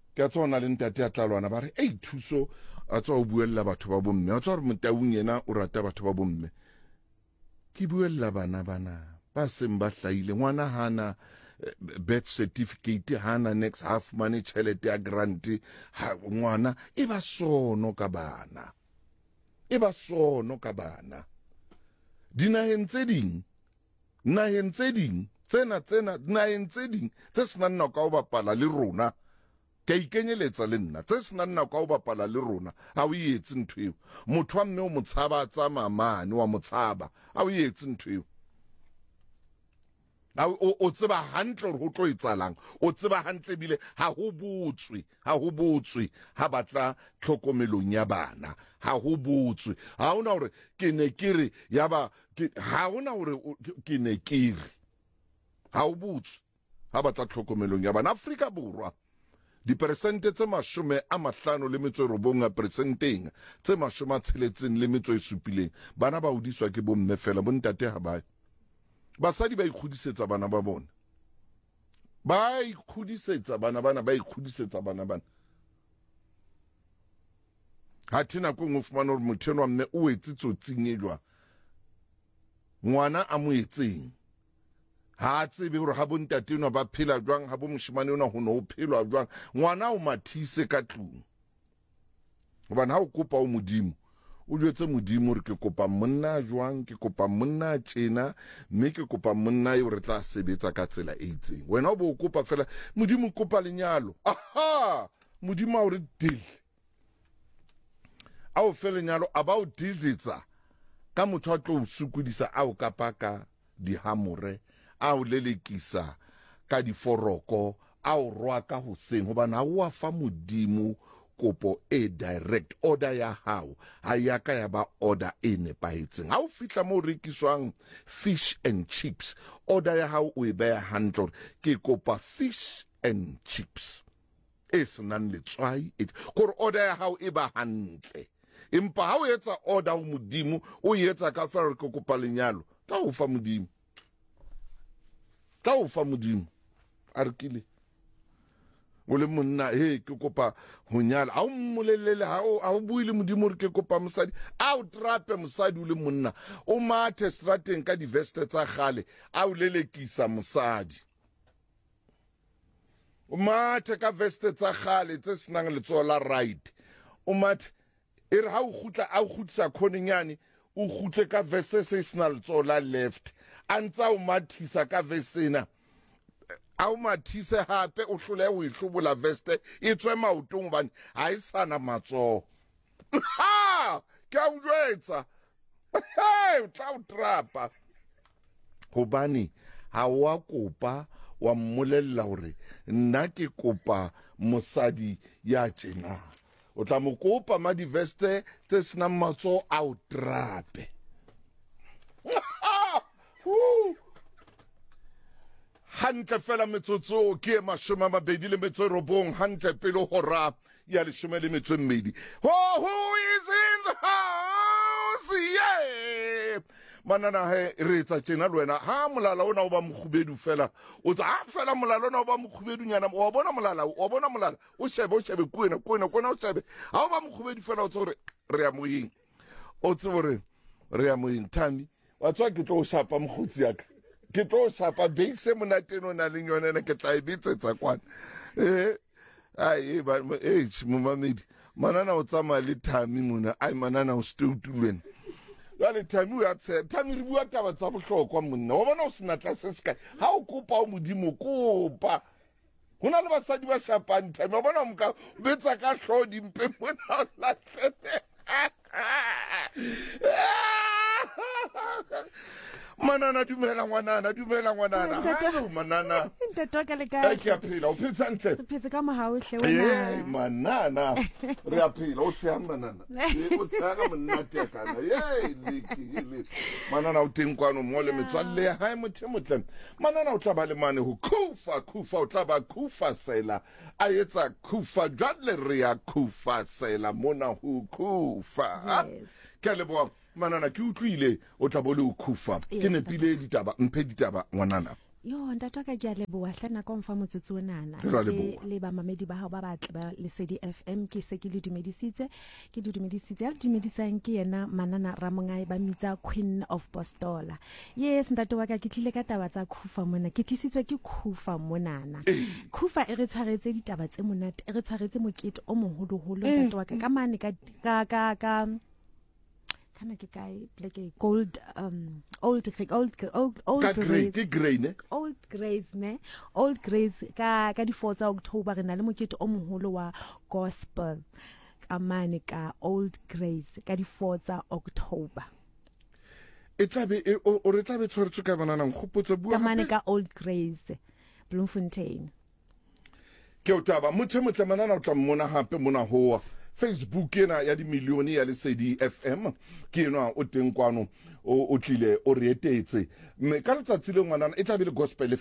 ke a tsona le ntate a tlalwana ba re thuso a tswa o buella batho ba bomme a tswa re Motaung yena o rata batho ba bomme ke buella bana ba seng ba hlaile ngwana hana birth certificate hana next half money chelete ya grant ngwana e ba sono ka bana dinaheng tse ding tsena dinaheng tse ding tse senang nako o bapala le rona ka ikenyeletsa le nna tse senang nako o bapala le rona ha o etse ntho eo motho wa mme o motshaba tsa mamane wa motshaba ha o etse ntho eo o tseba hantle ho tlo etsalang o tseba hantle bile ha ho botswe ha batla tlhokomelong ya bana ha ho botswe ha ona hore ke ne ke re ya ba ha ona hore ke ne ke re ha ho botswe ha batla tlhokomelong ya bana Afrika Borwa diperesente tse 59 persenteng tse 67 bana ba hodiswa ke bomme fela bontate ha ba basadi ba ikhudisetsa bana ba bona ba ikhudisetsa bana ha tina ko ngofumana hore motho wa mme o etse tsotsing e jwa ngwana a mo etseng ha tsebe hore ha bontate no ba phela jwang ha bo moshimane ona ho no o phelwa jwang ngwana o mathise ka tlung hobane ha o kopa o modimo o jwetse modimo re ke kopa monna jwang ke kopa monna tjena mme ke kopa monna yo re tla sebetsa ka tsela e itseng wena o bo kopa fela modimo kopa lenyalo modimo a re deal a o fela lenyalo aba o dizitsa ka motho a tlo sukudisa a o kapaka dihamore a o lelekisa ka diforoko a o roa ka hoseng hobane ha o fa modimo kopo e direct order ya hao ha ya ka ya ba order e nepahetseng ha o fihla mo rekiswang fish and chips order ya hao o e beha hantle ke kopa fish and chips e senang letswai kore order ya hao e ba hantle empa ha o etsa order o modimo o etsa ka fela ke kopa lenyalo ka o fa modimo arkile o le monna ke kopa ho nyala ha o mmolelele ha o buile modimo re ke kopa mosadi a o trape mosadi o le monna o mathe strateng ka diveste tsa gale a o lelekisa mosadi o mathe ka veste tsa gale tse senang letsoho la right o mathe e re ha o gutsa khoninyane o gutle ka veste se sena letsoho la left a ntsa o mathisa ka vestena a o mathise hape o hlole ho ihlobola veste e tswe maotong bane ha e sana matsoho ke a utlwetsa o tla o trapa hobane ha wa kopa wa mmolella hore nna ke kopa mosadi ya tjena o tla mo kopa ma diveste tse senang matsoho a o trape hantle fela metsotso ke 29 hantle pele hora ya 12 who is in the house yeah manana re tsa tjena le wena ha molala ona o ba mokhubedu fela o tsa fela molala ona o ba mokhubedu nyana o bona molala o shebe kuena o shebe ha o ba mokhubedu fela o tsore re ya moyeng o tsore re ya moyeng Thami wa tswa ke tlo shapa mogotsi yaka ke tlo shapa beise monateno na le yona ke tla ibetsetsa kwana ai ba momamedi manana o tsama le Thami mona ai manana o stutulweni le Thami o ya tse Thami re bua taba tsa bohlokwa monna wa bona o sena tla se ska ha o kopa o modimo kopa hona le basadi ba shapang Thami wa bona mka betsa ka hlodi mpe mona la manana dumela ngwanana manana ntate le ka ke a phela o phetse ntle phetse ka mohaohle wena manana re a phela o tsaya manana o tsaya monnate kana le manana o teng kwano mo le metswalle ya hae motho motle manana o tla ba le mane ho kufa o tla ba kufa sela a etsa kufa jwale re ya kufa sela mona ho kufa ke lebo manana ke utlwile o tla bole o kufa ke nepile ditaba mphe ditaba ngwanana Yo ntate ka ke a leboha hlana ka mfa motsotso onana Re a leboha. le ba mamedi ba hao ba batle ba Lesedi FM ke se ke le dumedisitse ya dumedisang ke yena Manana Ramongai ba mitsa Queen of Postola. Yes ntate wa ka ke tlile ka taba tsa Khufa mona ke tlisitswe ke Khufa monana. Khufa e re tshwaretse ditaba tse monate e re tshwaretse mokete o moholo ntate wa ka ka mane ka kana ke kae like gold old grace ka di 4 tsa October re na le mokete o moholo wa gospel ka mane ka old grace ka di 4 tsa October e tlabe o re tlabe tshwaretswe ka banana nkgopotse bua ka mane ka old grace Bloemfontein ke o taba motho manana o tla mmona hape mona hoa Facebook ena ya di milioni ya Lesedi FM ke ena o teng kwano o tlile o reetetse mme ka letsatsi le ngwanana e tlabe le gospel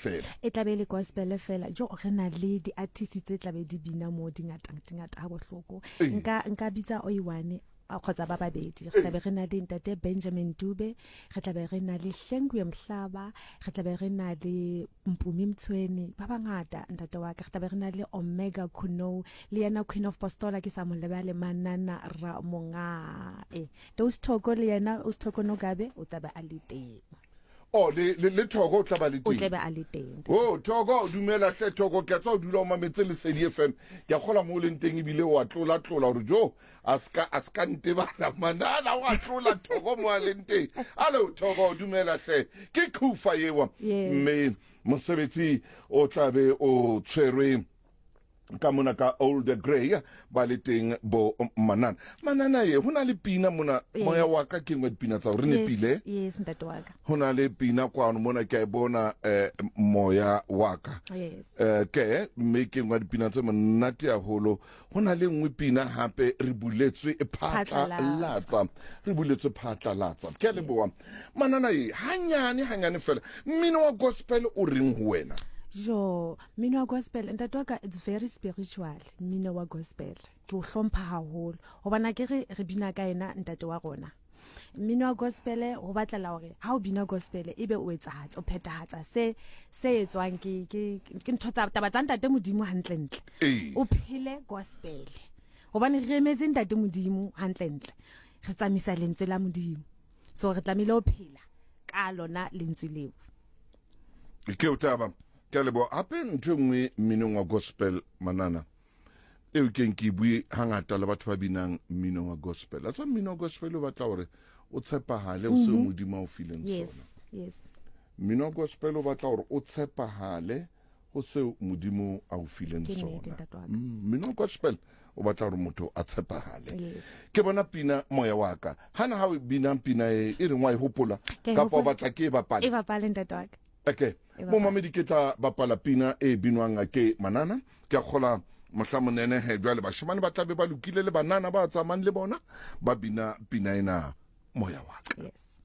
fela jo re na le di artists tse tlabe di bina mo dingata ha bohloko nka bitsa oiwane khotsa ba babedi re tlabe re na le ntate Benjamin Dube re tlabe re na le Hlengwe Mhlaba re tlabe re na le Mpumi Mtsweni ba bangata ntate wa ka re tlabe re na le Omega Kuno le yena Queen of Postola ke sa mo lebale Manana Ramongai those Thoko le yena o Thoko no gabe o taba a le teng le Thoko o tla ba le teng o tla ba a le teng Thoko dumela hle Thoko ke tsa o dula o mametse Lesedi FM ke gola mo le nteng ibile wa tlola hore jo aska ntebala Manana wa tlola Thoko mo le nteng allo Thoko dumela hle ke Khufa yewa mme mosebetsi o tlabe o tshwerwe ka mona ka old grey ba le teng bo manana ye hona le pina mona moya wa ka ke ngwe dipina tsa re ne pile yes ntate wa ka hona le pina kwano mona ke bona moya wa ka ke me ke ngwe dipina tse monate haholo hona le ngwe pina hape re buletswe e phatlalatsa ke le boa manana ye hanyane fela mmino wa gospel o reng ho wena Jo, mmino wa gospel ntate wa ka it's very spiritual mmino wa gospel ke o hlompha haholo hobana ke re bina ka ena ntate wa rona mmino wa gospel ho batlela hore ha o bina gospel ebe o etsahatsa o phethahatsa se etswang ke ntho tsa taba tsa ntate modimo hantlentle o phele gospel hobane re emetse ntate modimo hantlentle re tsamisa lentswe la modimo so re tlamile o phela ka lona lentswe leo ke o taba ke lebo ape ntwe ngwe mmino wa gospel manana e o keng ke bui hangata le batho ba binang mmino wa gospel a tsa mmino wa gospel o batla hore o tshepahale o se modimo o fileng sona yes mmino wa gospel o batla hore o tshepahale o se modimo a o fileng sona mmino wa gospel o batla hore motho a tshepahale ke bona pina moya wa ka hana ha o bina pina e re ngwa e hopola ka pa batla ke e bapale ntate wa ka okay mo mamedi ke tla bapala pina e binwang ke manana ke a khola mohlamonene he jwale bashimane ba tlabe ba lokile le banana ba tsamang le bona ba bina pina ena moya wa ka yes